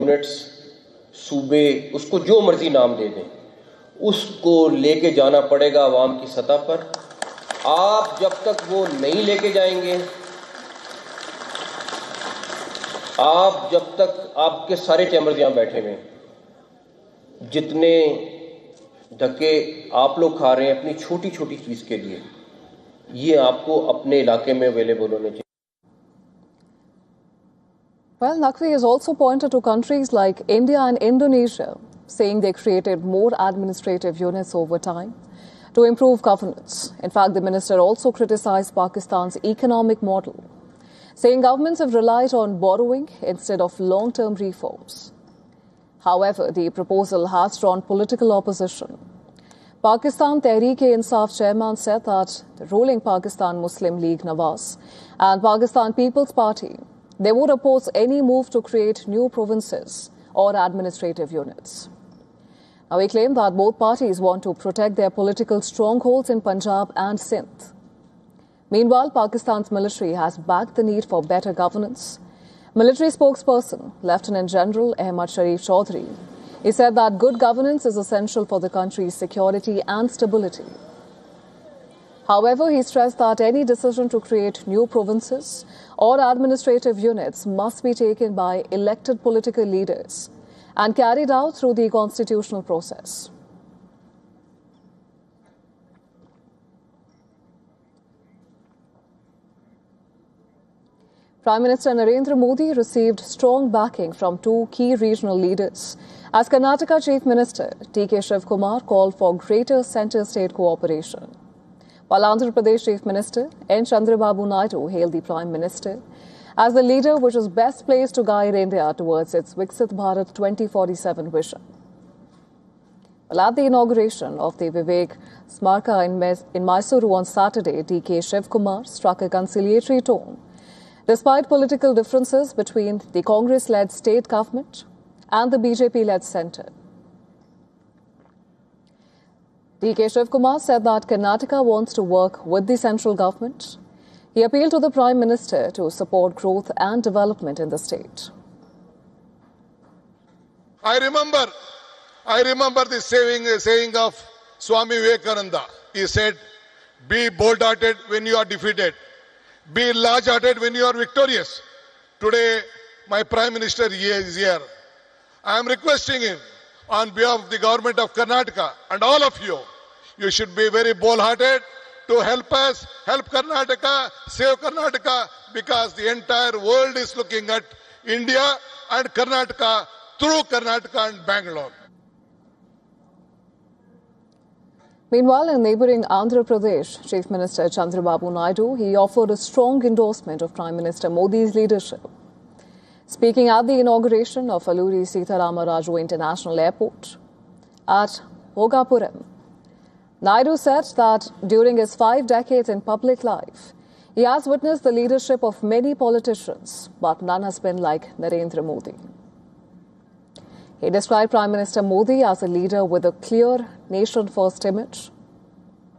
Units, सूबे, उसको जो मर्जी नाम दे दें, उसको लेके जाना पड़ेगा आवाम की सतह पर। आप जब तक वो नहीं लेके जाएंगे, आप जब तक आपके सारे चैम्बर्स यहां बैठे हुए, जितने धक्के आप लोग खा रहे हैं अपनी छोटी छोटी चीज के लिए, ये आपको अपने इलाके में अवेलेबल होने चाहिए। Well, Naqvi has also pointed to countries like India and Indonesia, saying they created more administrative units over time to improve governance. In fact, the minister also criticized Pakistan's economic model, saying governments have relied on borrowing instead of long-term reforms. However, the proposal has drawn political opposition. Pakistan Tehreek-e-Insaf chairman said that the ruling Pakistan Muslim League Nawaz and Pakistan People's Party, they would oppose any move to create new provinces or administrative units. Now, he claimed that both parties want to protect their political strongholds in Punjab and Sindh. Meanwhile, Pakistan's military has backed the need for better governance. Military spokesperson, Lieutenant General Ahmad Sharif Chaudhry, he said that good governance is essential for the country's security and stability. However, he stressed that any decision to create new provinces or administrative units must be taken by elected political leaders and carried out through the constitutional process. Prime Minister Narendra Modi received strong backing from two key regional leaders as Karnataka Chief Minister T.K. Shiv Kumar called for greater centre-state cooperation, while Andhra Pradesh Chief Minister N. Chandrababu Naidu hailed the Prime Minister as the leader which is best placed to guide India towards its Viksit Bharat 2047 vision. Well, at the inauguration of the Vivek Smarka in Mysuru on Saturday, D.K. Shiv Kumar struck a conciliatory tone despite political differences between the Congress-led state government and the BJP-led centre. D.K. Shiv Kumar said that Karnataka wants to work with the central government. He appealed to the Prime Minister to support growth and development in the state. I remember the saying of Swami Vivekananda. He said, "Be bold-hearted when you are defeated. Be large-hearted when you are victorious." Today, my Prime Minister is here. I am requesting him on behalf of the government of Karnataka and all of you, you should be very bold-hearted to help us, help Karnataka, save Karnataka, because the entire world is looking at India and Karnataka through Karnataka and Bangalore. Meanwhile, in neighbouring Andhra Pradesh, Chief Minister Chandrababu Naidu, he offered a strong endorsement of Prime Minister Modi's leadership. Speaking at the inauguration of Alluri Sitharama Raju International Airport at Bhogapuram, Naidu said that during his 5 decades in public life, he has witnessed the leadership of many politicians, but none has been like Narendra Modi. He described Prime Minister Modi as a leader with a clear nation-first image